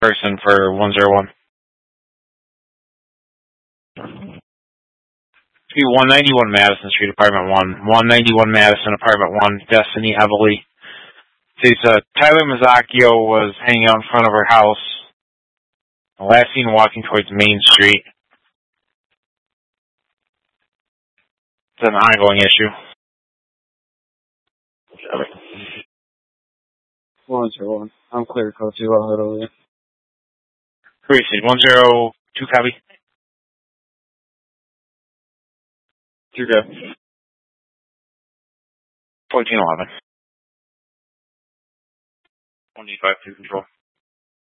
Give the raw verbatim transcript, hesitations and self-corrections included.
person for one zero one. It's be one ninety-one Madison Street, Apartment one. one ninety-one Madison, Apartment one, Destiny Heavily. Says, uh, Tyler Mazzocchio was hanging out in front of her house. Last seen walking towards Main Street. It's an ongoing issue. one zero one. I'm clear, code two. I'll head over there. Appreciate one zero two copy. Two go. fourteen eleven. one eight five two control.